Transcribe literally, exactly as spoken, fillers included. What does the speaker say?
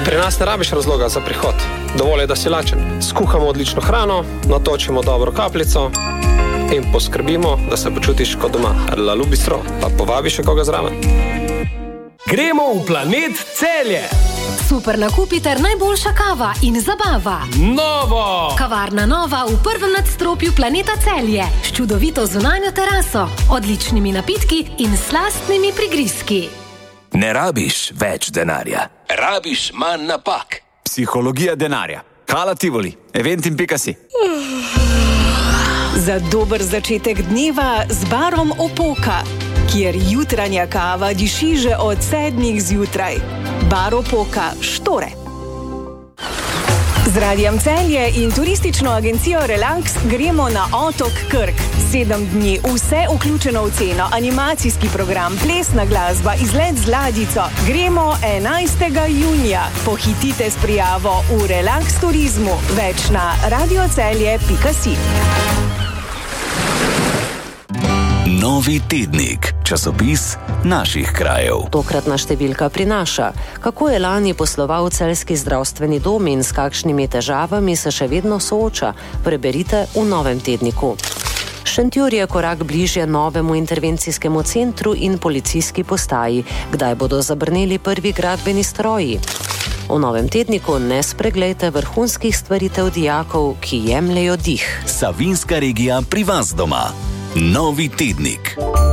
Pri nas ne rabiš razloga za prihod. Dovolj je, da si lačen. Skuhamo odlično hrano, natočimo dobro kapljico in poskrbimo, da se počutiš kot doma. Lalu bistro, pa povabi še koga zraven. Gremo v Planet Celje. Super nakupi ter najboljša kava in zabava. Novo! Kavarna Nova v prvem nadstropju Planeta Celje. S čudovito zunanjo teraso, odličnimi napitki in slastnimi prigrizki. Ne rabiš več denarja. Rabiš manj napak. Psihologija denarja. Hala Tivoli. Eventim pika si. Za dober začetek dneva z barom Opoka, kjer jutranja kava diši že od sedmih zjutraj. Bar Opoka Štore. Z Radijem Celje in turistično agencijo Relax gremo na otok Krk. Sedem dni, vse vključeno v ceno, animacijski program, plesna glasba, izlet z ladjico. Gremo enajstega junija. Pohitite s prijavo v Relax turizmu. Več na radiocelje pika si. Novi tednik, časopis naših krajev. Tokratna številka prinaša, kako je lani posloval celjski zdravstveni dom in s kakšnimi težavami se še vedno sooča. Preberite v novem tedniku. Šentjur je korak bližje novemu intervencijskemu centru in policijski postaji. Kdaj bodo zabrneli prvi gradbeni stroji? V novem tedniku ne spreglejte vrhunskih stvaritev dijakov, ki jemljejo dih. Savinjska regija pri vas doma. Novi tednik.